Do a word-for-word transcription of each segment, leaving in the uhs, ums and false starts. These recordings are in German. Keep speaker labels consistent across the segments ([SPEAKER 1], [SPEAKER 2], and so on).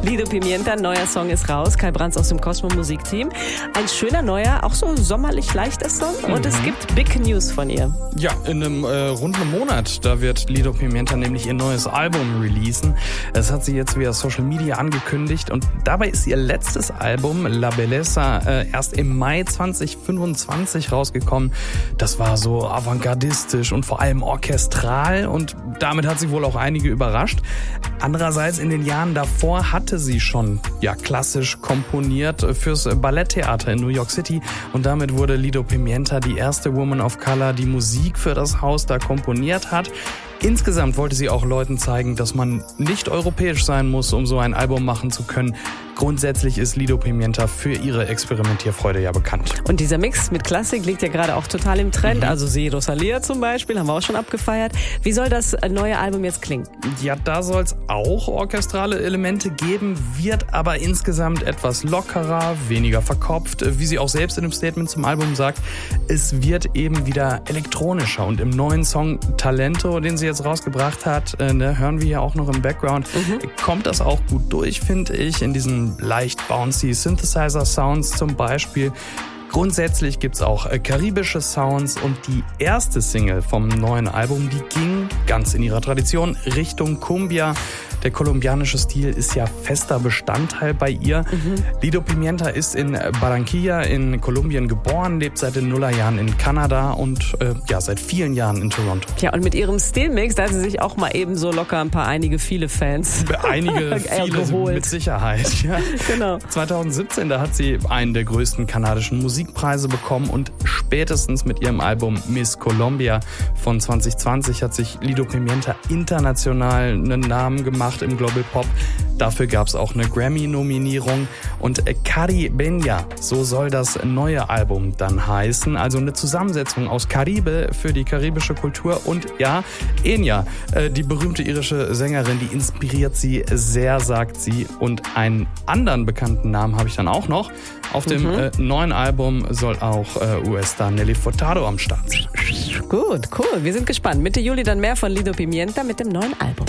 [SPEAKER 1] Lido Pimienta, neuer Song ist raus. Kai Brands aus dem Cosmo Musikteam. Ein schöner neuer, auch so sommerlich leichter Song. Und mhm. es gibt Big News von ihr.
[SPEAKER 2] Ja, in einem äh, rund einem Monat, da wird Lido Pimienta nämlich ihr neues Album releasen. Das hat sie jetzt via Social Media angekündigt und dabei ist ihr letztes Album La Belleza äh, erst im Mai zwanzig fünfundzwanzig rausgekommen. Das war so avantgardistisch und vor allem orchestral und damit hat sie wohl auch einige überrascht. Andererseits in den Jahren davor hatte sie schon ja klassisch komponiert fürs Balletttheater in New York City und damit wurde Lido Pimienta die erste Woman of Color, die Musik für das Haus da komponiert hat. Insgesamt wollte sie auch Leuten zeigen, dass man nicht europäisch sein muss, um so ein Album machen zu können. Grundsätzlich ist Lido Pimienta für ihre Experimentierfreude ja bekannt.
[SPEAKER 1] Und dieser Mix mit Klassik liegt ja gerade auch total im Trend. Mhm. Also Sie Rosalia zum Beispiel, haben wir auch schon abgefeiert. Wie soll das neue Album jetzt klingen?
[SPEAKER 2] Ja, da soll es auch orchestrale Elemente geben, wird aber insgesamt etwas lockerer, weniger verkopft. Wie sie auch selbst in dem Statement zum Album sagt, es wird eben wieder elektronischer. Und im neuen Song Talento, den sie jetzt rausgebracht hat, äh, ne, hören wir ja auch noch im Background, mhm. kommt das auch gut durch, finde ich, in diesen leicht bouncy Synthesizer-Sounds zum Beispiel. Grundsätzlich gibt's auch äh, karibische Sounds und die erste Single vom neuen Album, die ging ganz in ihrer Tradition Richtung Cumbia. Der kolumbianische Stil ist ja fester Bestandteil bei ihr. Mhm. Lido Pimienta ist in Barranquilla in Kolumbien geboren, lebt seit den Nullerjahren in Kanada und äh, ja seit vielen Jahren in Toronto.
[SPEAKER 1] Ja, und mit ihrem Stilmix, da hat sie sich auch mal eben so locker ein paar, einige, viele Fans
[SPEAKER 2] Einige, viele
[SPEAKER 1] geholt.
[SPEAKER 2] Mit Sicherheit. Ja.
[SPEAKER 1] Genau.
[SPEAKER 2] zwanzig siebzehn, da hat sie einen der größten kanadischen Musikpreise bekommen und spätestens mit ihrem Album Miss Colombia von zwanzig zwanzig hat sich Lido Pimienta international einen Namen gemacht im Global Pop. Dafür gab es auch eine Grammy-Nominierung und Caribeña, so soll das neue Album dann heißen. Also eine Zusammensetzung aus Caribe für die karibische Kultur und ja, Enya, die berühmte irische Sängerin, die inspiriert sie sehr, sagt sie. Und einen anderen bekannten Namen habe ich dann auch noch. Auf dem mhm. äh, neuen Album soll auch äh, U S-Star Nelly Furtado am Start sein.
[SPEAKER 1] Gut, cool. Wir sind gespannt. Mitte Juli dann mehr von Lido Pimienta mit dem neuen Album.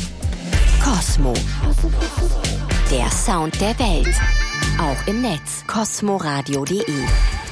[SPEAKER 3] Cosmo. Der Sound der Welt. Auch im Netz. cosmoradio punkt de